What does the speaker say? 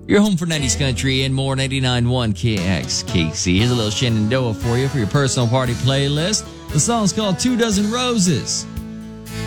Your home for 90s country and more. 99.1 KXKC. Here's a little Shenandoah for you for your personal party playlist. The song's called 2 Dozen Roses.